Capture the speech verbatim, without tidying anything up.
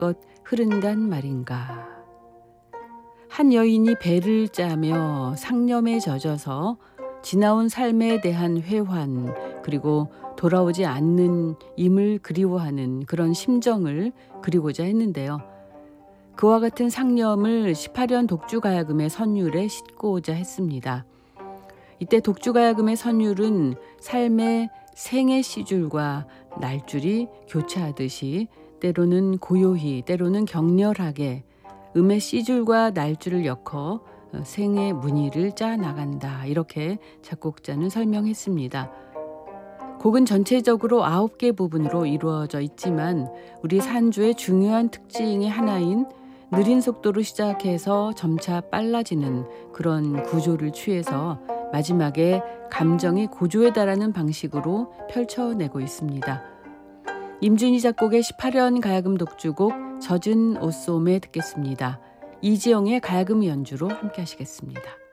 마음껏 흐른단 말인가. 한 여인이 배를 짜며 상념에 젖어서 지나온 삶에 대한 회환, 그리고 돌아오지 않는 임을 그리워하는 그런 심정을 그리고자 했는데요. 그와 같은 상념을 십팔 연 독주가야금의 선율에 싣고자 했습니다. 이때 독주가야금의 선율은 삶의 생의 시줄과 날줄이 교차하듯이 때로는 고요히, 때로는 격렬하게 음의 시줄과 날줄을 엮어 생의 무늬를 짜 나간다. 이렇게 작곡자는 설명했습니다. 곡은 전체적으로 아홉 개 부분으로 이루어져 있지만 우리 산주의 중요한 특징의 하나인 느린 속도로 시작해서 점차 빨라지는 그런 구조를 취해서 마지막에 감정이 고조에 달하는 방식으로 펼쳐내고 있습니다. 임준희 작곡의 십팔 연 가야금 독주곡 젖은 옷소매 듣겠습니다. 이지영의 가야금 연주로 함께 하시겠습니다.